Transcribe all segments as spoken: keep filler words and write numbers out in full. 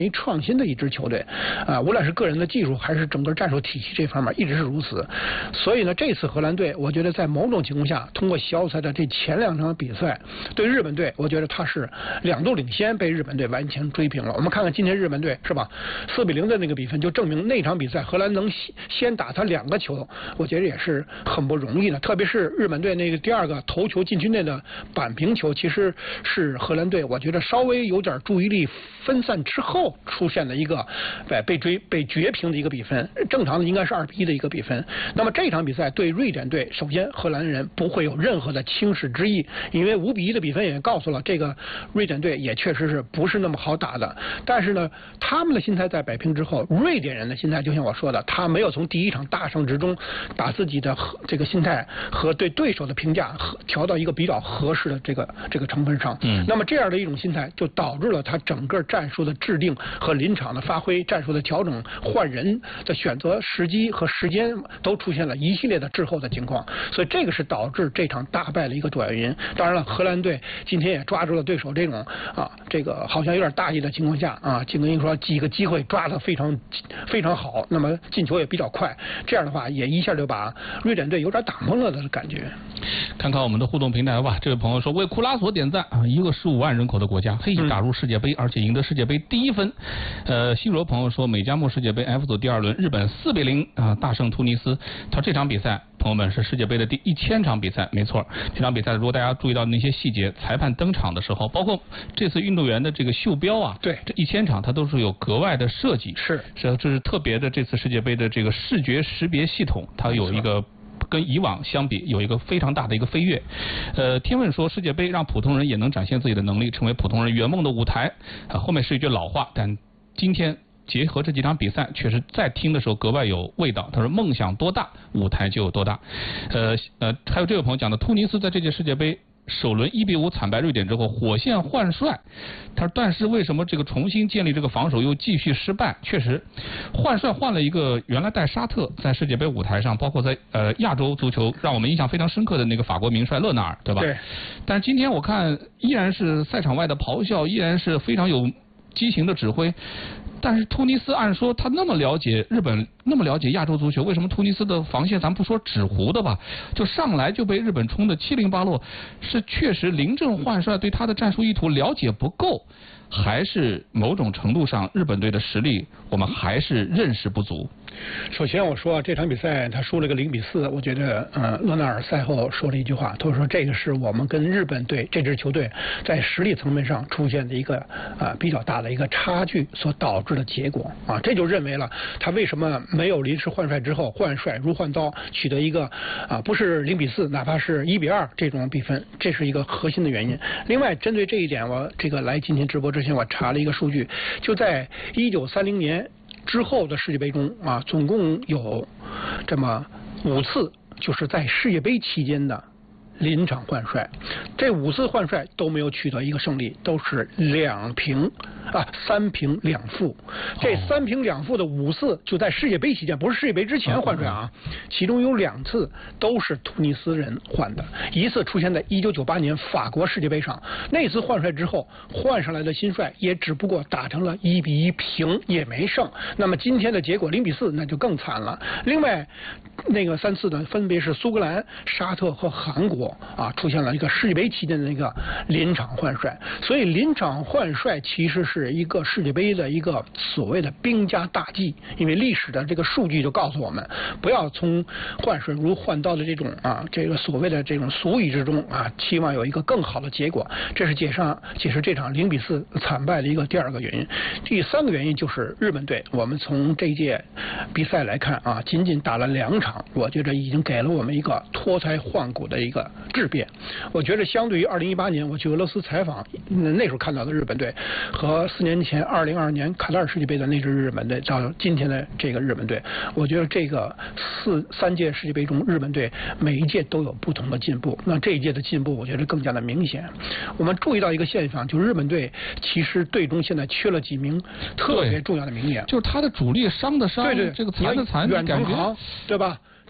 于创新的一支球队，啊，无论是个人的技术还是整个战术体系这方面一直是如此。所以呢，这次荷兰队，我觉得在某种情况下，通过小组赛的这前两场比赛，对日本队，我觉得他是两度领先，被日本队完全追平了。我们看看今天日本队是吧，四比零的那个比分，就证明那场比赛荷兰能先打他两个球，我觉得也是很不容易的。特别是日本队那个第二个头球禁区内的扳平球，其实是荷兰队，我觉得稍微有点注意力分散之后出现的一个被追被绝平的一个比分，正常的应该是二比一的一个比分。那么这场比赛对瑞典队，首先荷兰人不会有任何的轻视之意，因为五比一的比分也告诉了这个瑞典队也确实是不是那么好打的。但是呢，他们的心态在摆平之后，瑞典人的心态就像我说的，他没有从第一场大胜之中把自己的这个心态和对对手的评价调到一个比较合适的这个这个成分上。嗯，那么这样的一种心态就导致了他整个战术的制定和临场的发挥、战术的调整、换人的选择时机和时间都出现了一系列的滞后的情况，所以这个是导致这场大败的一个主要原因。当然了，荷兰队今天也抓住了对手这种啊这个好像有点大意的情况下啊，金英说几个机会抓得非常非常好，那么进球也比较快，这样的话也一下就把瑞典队有点打懵了的感觉。 看看我们的互动平台吧，这位朋友说为库拉索点赞啊，一个十五万人口的国家，嘿，打入世界杯，而且赢得世界杯第一分。呃，西柔朋友说美加墨世界杯 F 组第二轮，日本四比零啊大胜突尼斯。他这场比赛，朋友们是世界杯的第一千场比赛，没错。这场比赛如果大家注意到那些细节，裁判登场的时候，包括这次运动员的这个袖标啊， 对， 这一千场它都是有格外的设计， 是是这是特别的这次世界杯的这个视觉识别系统，它有一个。跟以往相比有一个非常大的一个飞跃。呃，天问说世界杯让普通人也能展现自己的能力，成为普通人圆梦的舞台。啊，后面是一句老话，但今天结合这几场比赛，确实在听的时候格外有味道。他说梦想多大，舞台就有多大。呃呃，还有这位朋友讲的，突尼斯在这届世界杯首轮一比五惨败瑞典之后，火线换帅。他说，但是为什么这个重新建立这个防守又继续失败？确实，换帅换了一个原来带沙特在世界杯舞台上，包括在呃亚洲足球让我们印象非常深刻的那个法国名帅勒纳尔，对吧？ 对。 但是今天我看依然是赛场外的咆哮，依然是非常有激情的指挥。但是突尼斯按说他那么了解日本，那么了解亚洲足球，为什么突尼斯的防线咱不说纸糊的吧，就上来就被日本冲得七零八落？是确实临阵换帅对他的战术意图了解不够，还是某种程度上日本队的实力我们还是认识不足？ 首先我说这场比赛他输了个零比四，我觉得呃勒纳尔赛后说了一句话，他说这个是我们跟日本队这支球队在实力层面上出现的一个啊、呃、比较大的一个差距所导致的结果啊，这就认为了他为什么没有临时换帅之后换帅如换刀取得一个啊不是零比四，哪怕是一比二这种比分，这是一个核心的原因。另外针对这一点，我这个来今天直播之前我查了一个数据，就在一九三零年之后的世界杯中啊，总共有这么五次，就是在世界杯期间的临场换帅，这五次换帅都没有取得一个胜利，都是两平啊三平两负。这三平两负的五次就在世界杯期间，不是世界杯之前换帅啊，其中有两次都是突尼斯人换的，一次出现在一九九八年法国世界杯上，那次换帅之后换上来的新帅也只不过打成了一比一平，也没胜。那么今天的结果零比四，那就更惨了。另外那个三次呢，分别是苏格兰、沙特和韩国啊，出现了一个世界杯期间的一个临场换帅。所以临场换帅其实是一个世界杯的一个所谓的兵家大忌，因为历史的这个数据就告诉我们，不要从换帅如换刀的这种啊这个所谓的这种俗语之中啊，期望有一个更好的结果。这是解释解释这场零比四惨败的一个第二个原因。第三个原因就是日本队，我们从这一届比赛来看啊，仅仅打了两场，我觉得已经给了我们一个脱胎换骨的一个质变。我觉得相对于二零一八年我去俄罗斯采访那时候看到的日本队，和四年前二零二二年卡塔尔世界杯的那支日本队到今天的这个日本队，我觉得这个四三届世界杯中日本队每一届都有不同的进步，那这一届的进步我觉得更加的明显。我们注意到一个现象，就是日本队其实队中现在缺了几名特别重要的名将， 就是他的主力伤的伤， 对对， 这个残的残， 远藤航对吧？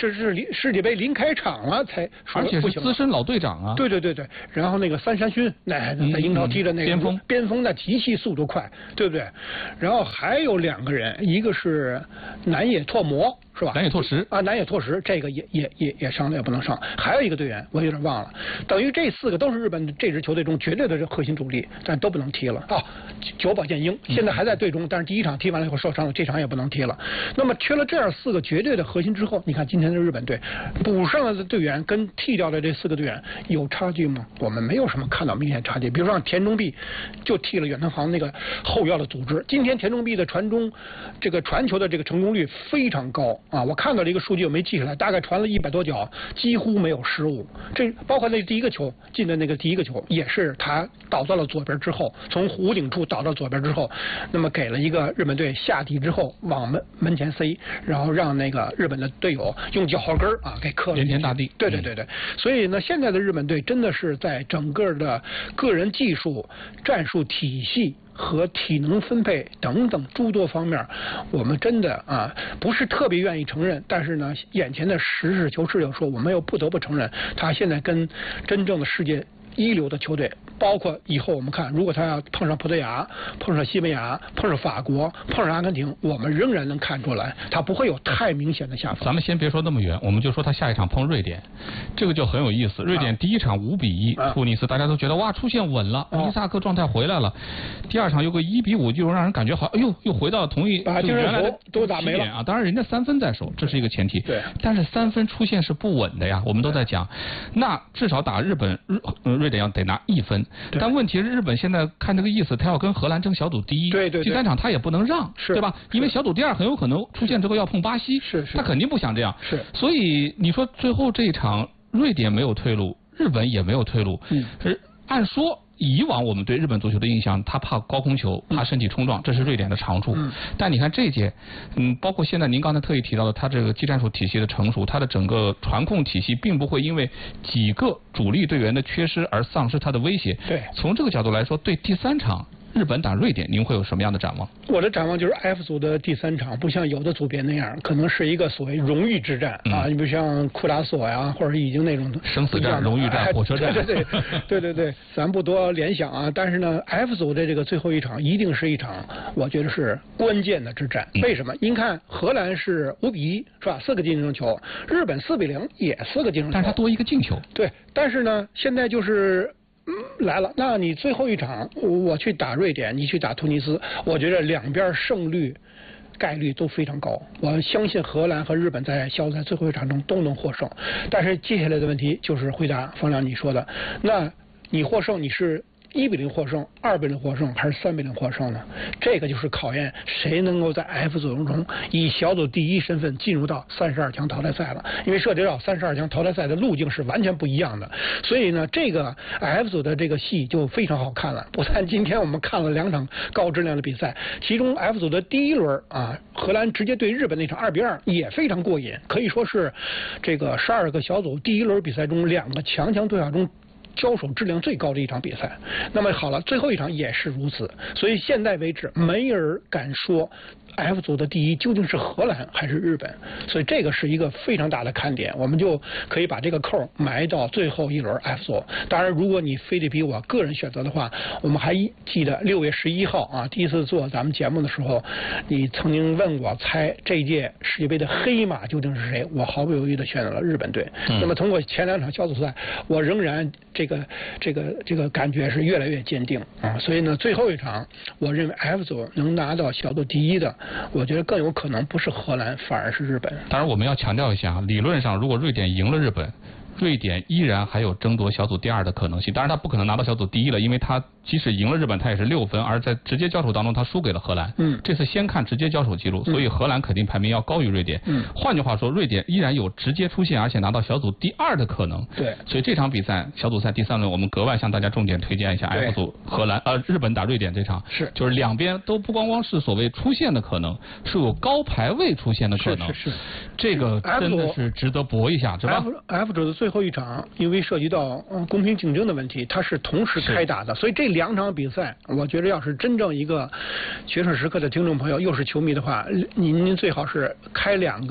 这是临世界杯临开场了才说而且是资深老队长啊。 对对对对，然后那个三山勋，那在英超踢的那个边锋， 边锋那极其速度快，对不对？然后还有两个人，一个是南野拓磨。是吧？ 南野拓实啊，南野拓实这个也也也也上了也不能上，还有一个队员我有点忘了，等于这四个都是日本这支球队中绝对的核心主力，但都不能踢了啊。久保建英现在还在队中，但是第一场踢完了以后受伤了，这场也不能踢了。那么缺了这样四个绝对的核心之后，你看今天的日本队补上来的队员跟替掉的这四个队员有差距吗？我们没有什么看到明显差距。比如说像田中碧就替了远藤航那个后腰的组织，今天田中碧的传中这个传球的这个成功率非常高。啊，我看到了一个数据，我没记下来，大概传了一百多脚，几乎没有失误。这包括那第一个球进的那个第一个球，也是他倒到了左边之后，从弧顶处倒到左边之后，那么给了一个日本队下底之后往门门前塞，然后让那个日本的队友用脚后跟啊给磕了。 连天大地。 对对对对，所以呢，现在的日本队真的是在整个的个人技术、战术体系和体能分配等等诸多方面，我们真的啊不是特别愿意承认，但是呢，眼前的实事求是就说，我们又不得不承认，他现在跟真正的世界一流的球队，包括以后我们看，如果他要碰上葡萄牙、碰上西班牙、碰上法国、碰上阿根廷，我们仍然能看出来，他不会有太明显的下风。 咱们先别说那么远，我们就说他下一场碰瑞典，这个就很有意思。瑞典第一场五比一、啊、突尼斯，大家都觉得哇出现稳了，伊萨克状态回来了。第二场有个一比五，就让人感觉好，哎呦，又回到同一把原来的都打没了啊。当然人家三分在手，这是一个前提。 对。 但是三分出现是不稳的呀，我们都在讲，那至少打日本，呃、瑞典要得拿一分。但问题是日本现在看这个意思，他要跟荷兰争小组第一。 对对对。 第三场他也不能让， 是对吧？因为小组第二很有可能出现之后要碰巴西， 是是。 他肯定不想这样。 是。 所以你说最后这一场，瑞典没有退路，日本也没有退路。 嗯。 是按说。以往我们对日本足球的印象，他怕高空球，怕身体冲撞，这是瑞典的长处。 嗯、 但你看这届，嗯，包括现在您刚才特意提到的，他这个技战术体系的成熟，他的整个传控体系并不会因为几个主力队员的缺失而丧失他的威胁。 对， 从这个角度来说，对第三场日本打瑞典，您会有什么样的展望？ 我的展望就是 F 组的第三场，不像有的组别那样，可能是一个所谓荣誉之战、嗯、啊，你比如像库拉索呀，或者已经那种生死战、荣誉战、火车战， 对对对对对对，咱不多联想啊。但是呢 ，F 组的这个最后一场一定是一场，我觉得是关键的之战。嗯、为什么？您看荷兰是五比一，是吧？四个净胜球，日本四比零也四个净胜球， 但是他多一个进球。 对，但是呢，现在就是。嗯，来了，那你最后一场我去打瑞典，你去打突尼斯，我觉得两边胜率概率都非常高。我相信荷兰和日本在小组赛最后一场中都能获胜。但是接下来的问题就是回答方亮你说的，那你获胜你是一比零获胜、二比零获胜还是三比零获胜呢？这个就是考验谁能够在 F 组中以小组第一身份进入到三十二强淘汰赛了。因为涉及到三十二强淘汰赛的路径是完全不一样的，所以呢，这个 F 组的这个戏就非常好看了。不但今天我们看了两场高质量的比赛，其中 F 组的第一轮啊，荷兰直接对日本那场二比二也非常过瘾，可以说是这个十二个小组第一轮比赛中两个强强对话中交手质量最高的一场比赛。那么好了，最后一场也是如此，所以现在为止没人敢说 F 组的第一究竟是荷兰还是日本，所以这个是一个非常大的看点，我们就可以把这个扣埋到最后一轮 F 组。当然如果你非得逼我个人选择的话，我们还记得六月十一号啊，第一次做咱们节目的时候，你曾经问我猜这一届世界杯的黑马究竟是谁，我毫不犹豫的选择了日本队。嗯、那么通过前两场小组赛，我仍然这个这个这个感觉是越来越坚定啊，所以呢，最后一场我认为 F 组能拿到小组第一的，我觉得更有可能不是荷兰，反而是日本。 当然我们要强调一下，理论上如果瑞典赢了日本，瑞典依然还有争夺小组第二的可能性。当然他不可能拿到小组第一了，因为他即使赢了日本，他也是六分，而在直接交手当中他输给了荷兰。 嗯， 这次先看直接交手记录，所以荷兰肯定排名要高于瑞典。 嗯， 换句话说，瑞典依然有直接出线而且拿到小组第二的可能。 对， 所以这场比赛小组赛第三轮，我们格外向大家重点推荐一下 F 组荷兰呃日本打瑞典这场， 是就是两边都不光光是所谓出线的可能，是有高排位出现的可能。 是是是， 这个真的是值得搏一下，是吧 ？F F 组的最后一场，因为涉及到嗯公平竞争的问题，它是同时开打的，所以这两场比赛，我觉得要是真正一个决胜时刻的听众朋友又是球迷的话，您您最好是开两个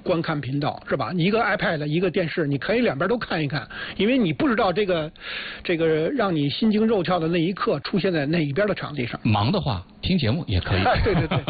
观看频道，是吧？一个 iPad 一个电视，你可以两边都看一看，因为你不知道这个这个让你心惊肉跳的那一刻出现在哪一边的场地上。 忙的话听节目也可以。 对对对。